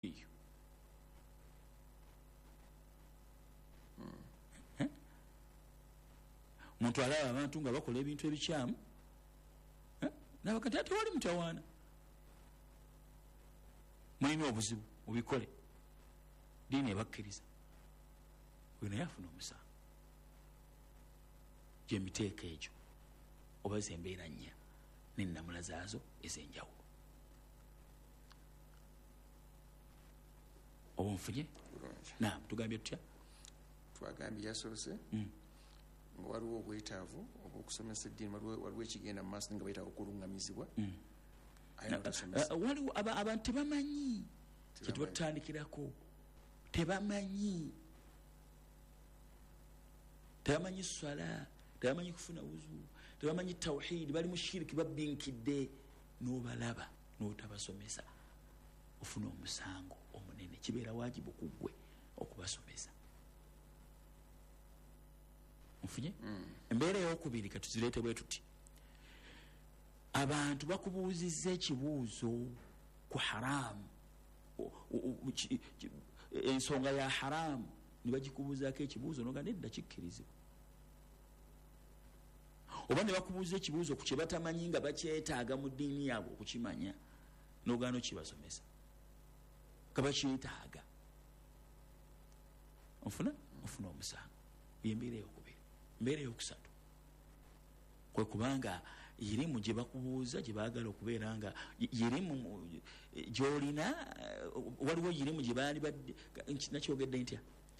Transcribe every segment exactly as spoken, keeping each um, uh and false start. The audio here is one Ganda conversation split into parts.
eyo omuntu alaba abantu nga bakola ebintu ebikyamu nabakati ate wali mutawaana mulina obuzibu mubikole diini ebakkiriza oyo naye afuna omusango gyemiteeka egyo oba zembeera nnya nenamula zaazo ez'enjawulo oba nfunye naam tugambye tutya twagambye yasoose nga waliwo obwetaavu obwokusomesa eddiini waliwo ekigenda mu maaso nga bwetaavu okulungamizibwa waliwo abantu tebamanyi kyetubatandikirako tebamanyi tebamanyi swala tebamanyi kufuna wuzu tebamanyi tawhidi bali mu shiriki babbinkidde n'obalaba n'otabasomesa ofuna omusango omunene kibeera wajibu kuggwe okubasomesa nfunye embeera eyokubiri katuzireete bwe tuti abantu bakubuuzizza ekibuuzo ku haramu ensonga ya haramu nibagikubuuzaako ekibuuzo noga nedda kikkirizibwa oba ne bakubuuza ekibuuzo ku kyebatamanyi nga bakyetaaga mu ddiini yaabwe okukimanya nogaana okibasomesa kabakyetaaga ofuna ofuna omusango yembeera eyokubiri mbeera eyokusatu kwe kubanga yirimu gye bakubuuza gye baagala okubeera nga yirimu gyolina waliwo yirimu gye baali nakyogedde ntya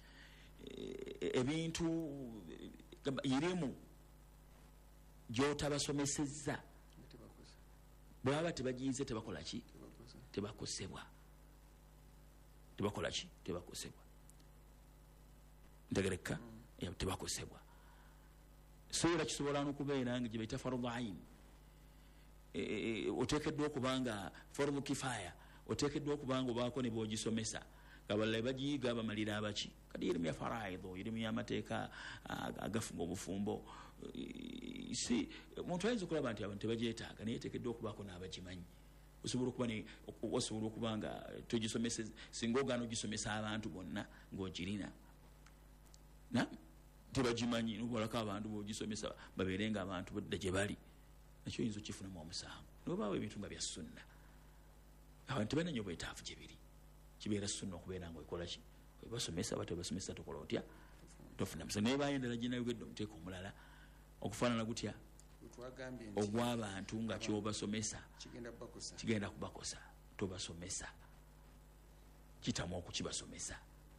ebintu yirimu gyotabasomesezza bwaba tebagiyize tebakola ki tebakosebwa tebakola ki tebakosebwa ntegereka tebakosebwa so era kisobola n'okubeera nga gye bayita fardu ain oteekeddwa okubanga fardu kifaya oteekeddwa okubanga obaako ne boogisomesa kabalala bagiyiga bamalira abaki kati yirimu ya faraido yirimu y'amateeka agafunga obufumbo si omuntu ayinza okulaba nti abantu tebagyetaaga naye eteekeddwa okubaako n'abagimanyi osobola okuba osobola okuba nga togisomese singa ogaana ogisomesa abantu bonna ng'ogirina na tebagimanyi nobalako abantu bogisomesa babeere nga abantu badda gye bali nakyo oyinza okifunamu omusango nobaawo ebintu nga bya sunna abantu tebalina nnyo bwetaavu gye biri kibeera sunna okubeera nga okola ki basomesa aba tebasomesa tokola otya tofuna musango naye bayo endala gyenayogedde omuteeka omulala okufaanana gutya ogw'abantu nga kyobasomesa kigenda kubakosa tobasomesa kitamu okukibasomesa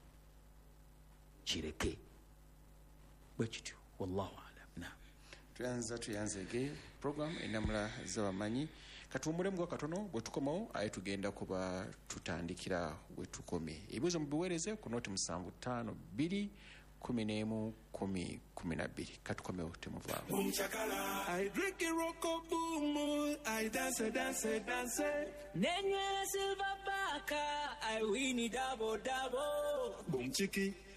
kireke bwe kityo wallahu alam. Naam, tuyanza tuyanzege program enamula z'abamanyi katuwumulemu gwa katono bwe tukomawo aye tugenda kuba tutandikira we tukomye ebibuuzo mubiweereze ku nooti musanvu ttaano bbiri kumi n'emu kumi kumi na bbiri katukomewo temuvaamu. I drink a rocko boom, I dance, dance, dance. Nenywera silver baka, I win it double double. Boom chiki.